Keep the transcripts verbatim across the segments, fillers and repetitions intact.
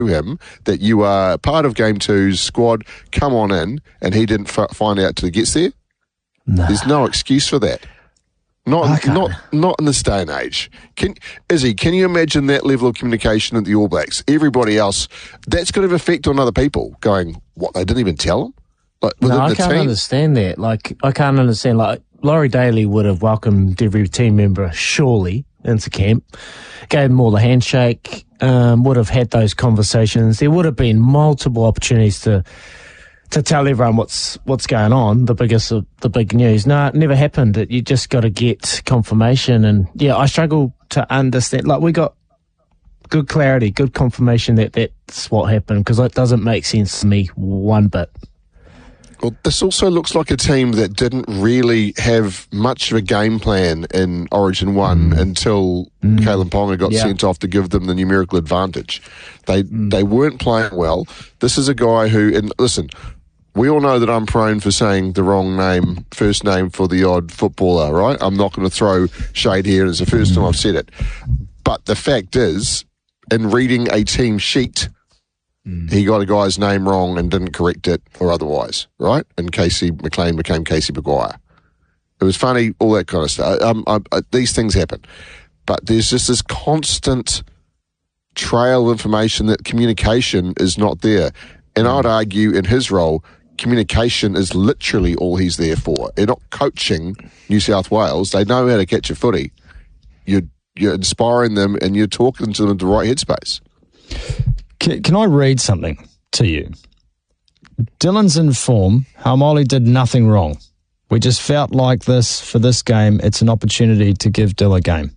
him that you are part of Game Two's squad, come on in, and he didn't f- find out till he gets there? Nah. There's no excuse for that. Not not not in this day and age. Can Izzy, can you imagine that level of communication at the All Blacks? Everybody else, that's going to have effect on other people going, what, they didn't even tell them? Like, within no, I the can't team? understand that. Like, I can't understand, like, Laurie Daly would have welcomed every team member, surely, into camp, gave them all the handshake, um, would have had those conversations. There would have been multiple opportunities to to tell everyone what's what's going on, the biggest of the big news. No, it never happened. It, you just got to get confirmation. And, yeah, I struggle to understand. Like, we got good clarity, good confirmation that that's what happened, because it doesn't make sense to me one bit. Well, this also looks like a team that didn't really have much of a game plan in Origin one mm. until mm. Kalen Ponga got yeah. sent off to give them the numerical advantage. They mm. they weren't playing well. This is a guy who, and listen, we all know that I'm prone for saying the wrong name, first name for the odd footballer, right? I'm not going to throw shade here. It's the first mm. time I've said it. But the fact is, in reading a team sheet, Mm. he got a guy's name wrong and didn't correct it or otherwise, right? And Casey McLean became Casey Maguire. It was funny, all that kind of stuff. Um, I, I, these things happen. But there's just this constant trail of information that communication is not there. And I'd argue in his role, communication is literally all he's there for. They're not coaching New South Wales. They know how to catch a footy. You're, you're inspiring them and you're talking to them in the right headspace. Can, can I read something to you? Dylan's in form. Haumole did nothing wrong. We just felt like this for this game. It's an opportunity to give Dill a game.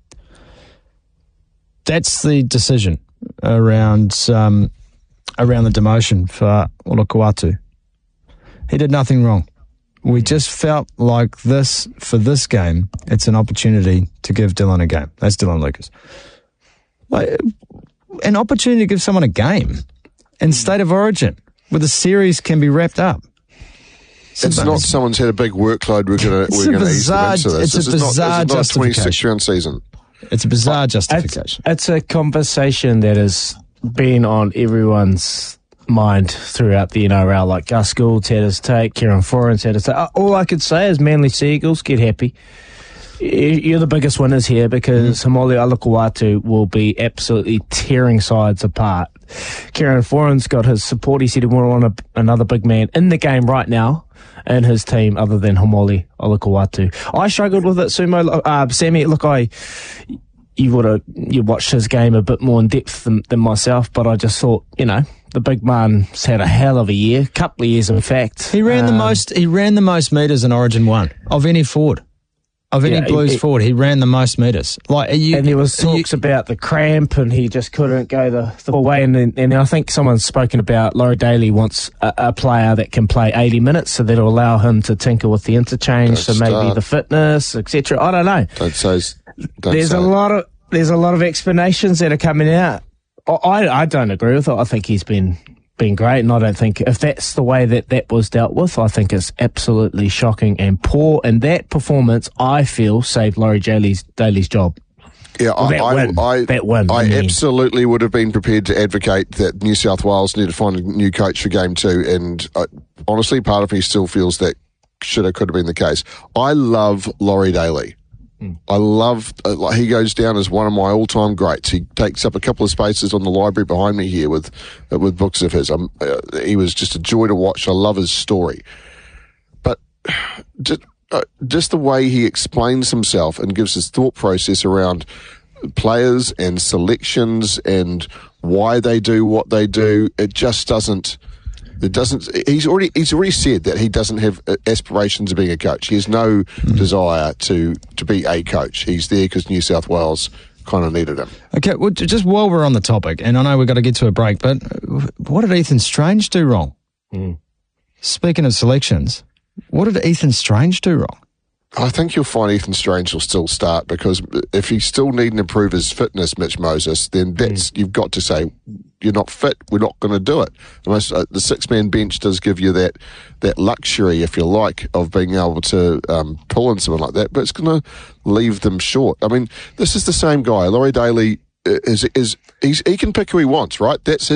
That's the decision around um, around the demotion for Olakau'atu. He did nothing wrong. We just felt like this for this game. It's an opportunity to give Dylan a game. That's Dylan Lucas. Like, an opportunity to give someone a game in State of Origin where the series can be wrapped up. It's, it's not someone's had a big workload. We're going to we're going to ease them into this. It's a this bizarre is not, this is not justification. a twenty-six round season. It's a bizarre justification. It's, it's a conversation that has been on everyone's mind throughout the N R L. Like Gus Gould's had his take, Kieran Foran's had his take. All I could say is Manly Seagulls, get happy. You're the biggest winners here because mm. Haumole Olakau'atu will be absolutely tearing sides apart. Kieran Foran's got his support. He said he wanted a, another big man in the game right now in his team other than Haumole Olakau'atu. I struggled with it, Sumo. Uh, Sammy, look, I you would have you watched his game a bit more in depth than, than myself, but I just thought, you know, the big man's had a hell of a year, couple of years in fact. He ran um, the most. He ran the most meters in Origin One of any forward. Of any yeah, Blues he, forward, he ran the most metres. Like, you, and there was talks you, about the cramp, and he just couldn't go the, the full way. And, and I think someone's spoken about Laurie Daly wants a, a player that can play eighty minutes, so that'll allow him to tinker with the interchange, don't so maybe start. the fitness, et cetera. I don't know. Don't say. Don't there's say a it. lot of there's a lot of explanations that are coming out. I I don't agree with it. I think he's been. been great, and I don't think if that's the way that that was dealt with, I think it's absolutely shocking and poor, and that performance, I feel, saved Laurie Daly's, Daly's job. Yeah, well, that I, win, I, that win, I, I mean. absolutely would have been prepared to advocate that New South Wales need to find a new coach for Game Two, and uh, honestly, part of me still feels that should have, could have been the case. I love Laurie Daly. I love, uh, like, he goes down as one of my all-time greats. He takes up a couple of spaces on the library behind me here with uh, with books of his. Um, uh, he was just a joy to watch. I love his story. But just, uh, just the way he explains himself and gives his thought process around players and selections and why they do what they do, it just doesn't... It doesn't. He's already. He's already said that he doesn't have aspirations of being a coach. He has no mm. desire to to be a coach. He's there because New South Wales kind of needed him. Okay. Well, just while we're on the topic, and I know we've got to get to a break, but what did Ethan Strange do wrong? Mm. Speaking of selections, what did Ethan Strange do wrong? I think you'll find Ethan Strange will still start, because if he's still needing to improve his fitness, Mitch Moses, then that's mm. you've got to say, you're not fit, we're not going to do it. Almost, uh, the six-man bench does give you that that luxury, if you like, of being able to um, pull in someone like that, but it's going to leave them short. I mean, this is the same guy. Laurie Daly is, is he's, he can pick who he wants, right? That's his